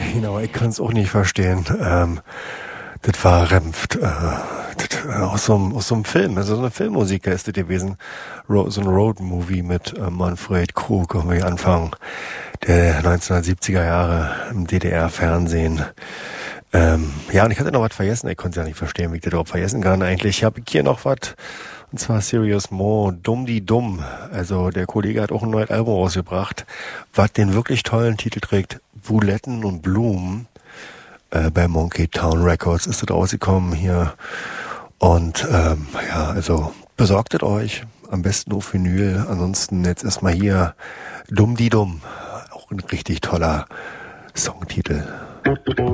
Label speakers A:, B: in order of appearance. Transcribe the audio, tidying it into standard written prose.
A: Genau, ich kann es auch nicht verstehen. Das war Renft, aus so einem Film, also so eine Filmmusiker ist das gewesen. So ein Road-Movie mit Manfred Krug, irgendwie Anfang der 1970er Jahre im DDR-Fernsehen. Ja, und ich hatte noch was vergessen, ich konnte es ja nicht verstehen, wie ich das überhaupt vergessen kann eigentlich. Ich habe hier noch was, und zwar Serious Mo, Dumm die Dumm. Also der Kollege hat auch ein neues Album rausgebracht, was den wirklich tollen Titel trägt, Buletten und Blumen. Bei Monkey Town Records ist das rausgekommen hier. Und ja, also besorgt es euch, am besten auf Vinyl. Ansonsten jetzt erstmal hier Dumm die Dumm. Auch ein richtig toller Songtitel.